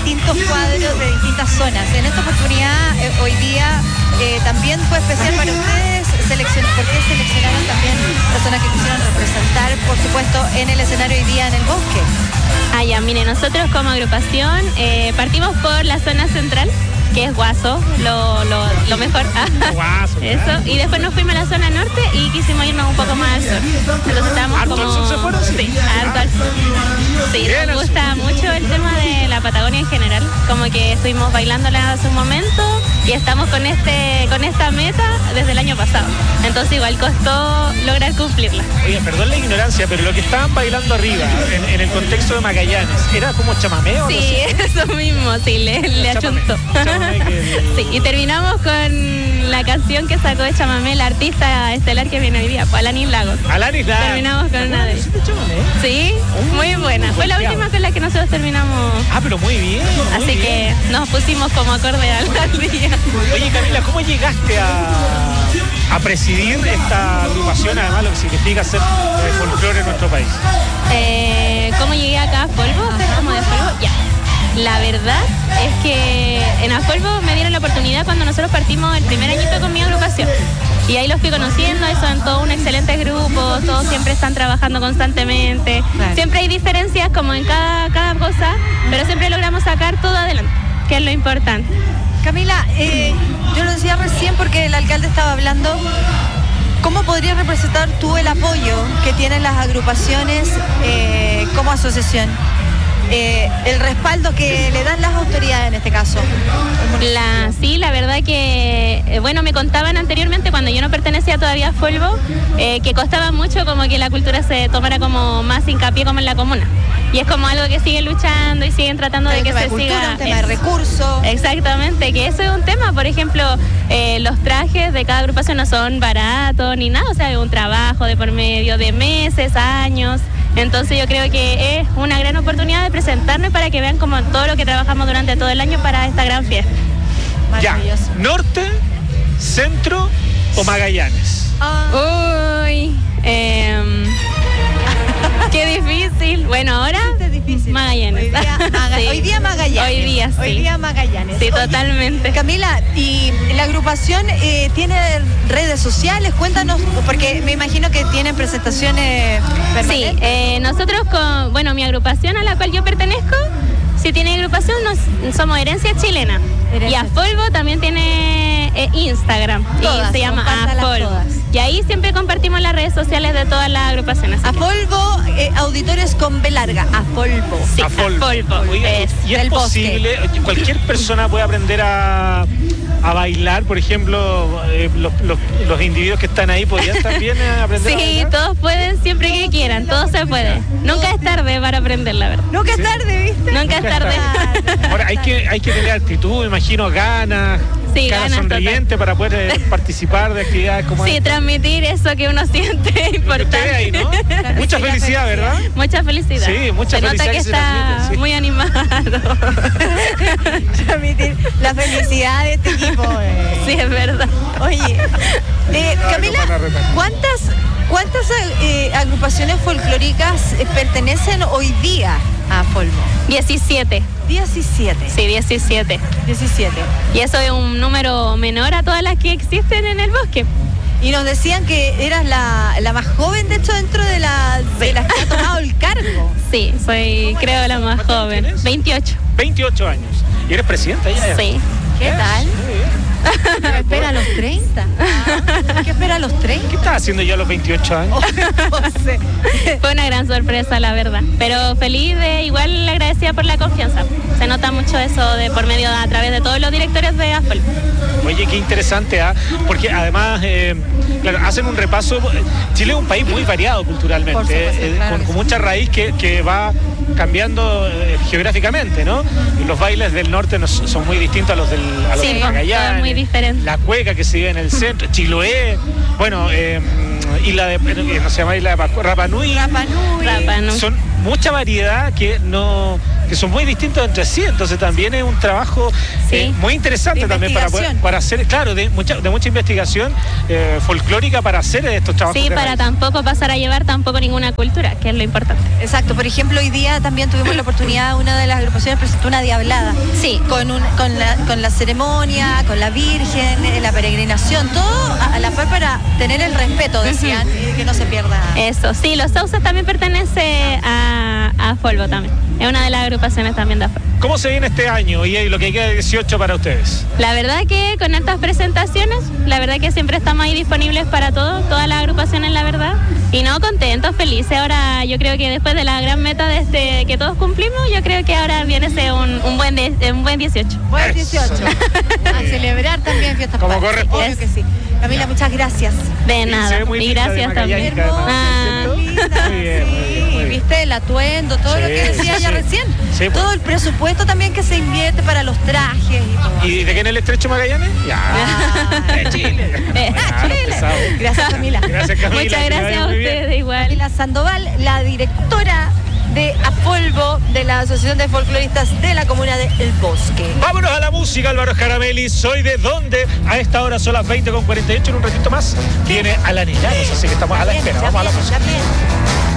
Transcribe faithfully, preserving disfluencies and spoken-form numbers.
distintos cuadros de distintas zonas. En esta oportunidad, eh, hoy día, eh, también fue especial para ustedes, seleccion porque seleccionaron también personas que quisieron representar, por supuesto, en el escenario hoy día en el bosque. Ah, ya, mire, nosotros como agrupación eh, partimos por la zona central, que es Guaso, lo, lo, lo mejor. Guaso, eso. claro. Y después nos fuimos a la zona norte y quisimos irnos un poco más al sur. Entonces estábamos ¿Harto como... al sur se fueron? Sí, harto al sur. Sí, Bien, nos gusta mucho el tema de la Patagonia en general. Como que estuvimos bailándola hace un momento y estamos con este con esta meta desde el año pasado. Entonces igual costó lograr cumplirla. Oye, perdón la ignorancia, pero lo que estaban bailando arriba, en, en el contexto de Magallanes, ¿era como chamamé o Sí, no sé? eso mismo, sí, le, le Chamamé. achuntó. Chamamé que- Sí, y terminamos con la canción que sacó de chamamé la artista estelar que viene hoy día, pues, Alanis Lagos. Alanis Lagos. Terminamos con una de ellas. ¿Sí, chamamé? Sí, muy buena. Fue la golpeado. última con la que nosotros terminamos. Ah, pero muy bien. muy Así bien. que nos pusimos como acorde al al día. Oye, Camila, ¿cómo llegaste a, a presidir esta agrupación, además lo que significa ser eh, folclore en nuestro país? Eh, ¿Cómo llegué acá a Polvo? ¿Ser como de Polvo? Ya. La verdad es que en Afolvo me dieron la oportunidad cuando nosotros partimos el primer añito con mi agrupación. Y ahí los fui conociendo, y son todos un excelente grupo, todos siempre están trabajando constantemente. Claro. Siempre hay diferencias como en cada, cada cosa, pero siempre logramos sacar todo adelante, que es lo importante. Camila, eh, yo lo decía recién porque el alcalde estaba hablando. ¿Cómo podrías representar tú el apoyo que tienen las agrupaciones eh, como asociación? Eh, el respaldo que le dan las autoridades en este caso. La, sí, la verdad que, eh, bueno, me contaban anteriormente cuando yo no pertenecía todavía a Folvo, eh, que costaba mucho como que la cultura se tomara como más hincapié como en la comuna. Y es como algo que siguen luchando y siguen tratando de Un que tema se de cultura, siga. un tema de es- recursos. Exactamente, que eso es un tema. Por ejemplo, eh, los trajes de cada agrupación no son baratos ni nada, o sea, es un trabajo de por medio de meses, años. Entonces yo creo que es una gran oportunidad de presentarnos para que vean como todo lo que trabajamos durante todo el año para esta gran fiesta. Ya, Maravilloso. ¿norte, centro o Magallanes? Ah, Uy, em, qué difícil. Bueno, ahora este es difícil. Magallanes. Hoy día, Maga- Sí. hoy día Magallanes. Hoy día, sí. Hoy día Magallanes. Sí, Oye, totalmente. Camila, ¿y la agrupación eh, tiene redes sociales? Cuéntanos, porque me imagino que tienen presentaciones Sí, permanentes. eh, nosotros con, bueno, mi agrupación a la cual yo pertenezco, sí tiene agrupación, nos, somos Herencia Chilena. Herencia Y Afolvo también tiene eh, Instagram Todas, y se llama compártalas Afolvo. todas. Y ahí siempre compartimos las redes sociales de todas las agrupaciones. así que- Afolvo, eh, auditores con B larga. Afolvo. Sí, Afolvo. Afolvo. Oiga, Es y es del bosque. posible, cualquier persona puede aprender a, a bailar, por ejemplo, eh, los, los- los individuos que están ahí podrían también eh, aprender a Sí, bailar. todos pueden siempre que quieran, todo se puede. Nunca es tarde para aprender, la verdad. Nunca es tarde, ¿viste? Nunca es tarde. Ahora, hay que, hay que tener actitud, me imagino, ganas, Sí, cara ganas, sonriente para poder eh, participar de actividades como Sí, esta. transmitir eso que uno siente es Lo que usted ve ahí, importante. ¿no? Mucha felicidad, ¿verdad? Mucha felicidad. Sí, mucha se felicidad nota que que se está transmite, sí. muy animado. Transmitir la felicidad de este tipo. eh. Sí, es verdad. Oye, eh, Camila, van a retar. ¿cuántas, cuántas eh, agrupaciones folclóricas eh, pertenecen hoy día a Folvo? diecisiete. diecisiete. Sí, diecisiete. diecisiete. Y eso es un número menor a todas las que existen en el bosque. Y nos decían que eras la, la más joven, de hecho, dentro de, la, de las que ha tomado el cargo. Sí, soy creo la más ¿Cuántos joven. tienes? veintiocho. veintiocho años. ¿Y eres presidenta ya? Sí. ¿Qué tal? Muy bien. ¿Qué espera a los treinta? Ah, ¿Qué espera a los treinta? ¿Qué estás haciendo ya a los veintiocho años? No sé. Fue una gran sorpresa, la verdad. Pero feliz de igual agradecida por la confianza. Se nota mucho eso de por medio a través de todos los directores de Afol. Oye, qué interesante, ¿ah? Porque además, eh, claro, hacen un repaso. Chile es un país muy variado culturalmente, Por supuesto, eh, claro con, que con sí. mucha raíz que, que va cambiando eh, geográficamente, ¿no? Y los bailes del norte no, son muy distintos a los del a los Sí, de todo Magallanes. muy diferente. La cueca que se vive en el centro, Chiloé, bueno, eh, isla de, eh, no se llama isla de Pascua, Rapa Nui. Rapa Nui. Rapa Nui. Son mucha variedad que no, que son muy distintos entre sí, entonces también es un trabajo Sí. eh, muy interesante De también para, poder- investigación. para hacer, claro, de mucha, de mucha investigación eh, folclórica para hacer estos trabajos. Sí, de para raíz. tampoco pasar a llevar tampoco ninguna cultura, que es lo importante. Exacto, por ejemplo, hoy día también tuvimos la oportunidad, una de las agrupaciones presentó una diablada. Sí. Con, un, con, la, con la ceremonia, con la Virgen, eh, la peregrinación, todo a, a la par para tener el respeto, decían, y que no se pierda. Eso, sí, Los Sauces también pertenece a, a Folvo también. Es una de las agrupaciones también de afuera. ¿Cómo se viene este año y lo que queda de dieciocho para ustedes? La verdad que con estas presentaciones, la verdad que siempre estamos ahí disponibles para todos, todas las agrupaciones, la verdad. Y no, contentos, felices. Ahora yo creo que después de la gran meta de este que todos cumplimos, yo creo que ahora viene ese un, un buen de- un buen dieciocho. Buen Eso. dieciocho. A celebrar también fiestas Como patrias. corresponde. Obvio que sí. Camila, muchas gracias. De Sí, nada. se ve muy Y linda de gracias también. Magallanica, además, Ah. ¿cierto? Linda, Muy bien, muy bien, muy sí, bien. viste el atuendo, todo Sí, lo que decía sí, ella sí. recién. Sí, pues. Todo el presupuesto también que se invierte para los trajes y todo. ¿Y de qué en el estrecho Magallanes? Ya. Ah. De Chile. Eh, Bueno, pesado. Gracias, Camila. Gracias, Camila. Muchas que le gracias vaya a muy bien. ustedes igual. Camila Sandoval, la directora de Apolvo, de la Asociación de Folcloristas de la Comuna de El Bosque. Vámonos a la música, Álvaro Jaramelli. Soy de dónde. A esta hora son las veinte con cuarenta y ocho. En un ratito más viene Alan Llanos, así que estamos a la Bien, espera. ya Vamos a la bien, música. ya bien.